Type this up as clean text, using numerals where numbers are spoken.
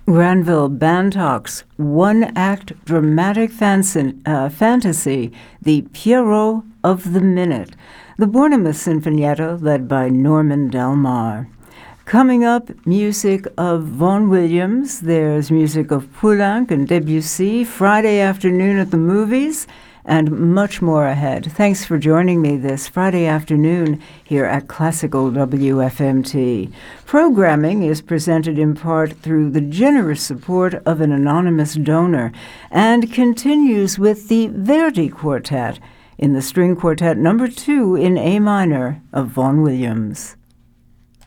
Granville Bantock's one-act dramatic fantasy, The Pierrot of the Minute, the Bornemus Sinfonietta led by Norman Delmar. Coming up, music of Vaughan Williams. There's music of Poulenc and Debussy, Friday afternoon at the movies, and much more ahead. Thanks for joining me this Friday afternoon here at Classical WFMT. Programming is presented in part through the generous support of an anonymous donor and continues with the Verdi Quartet in the String Quartet No. 2 in A minor of Vaughan Williams.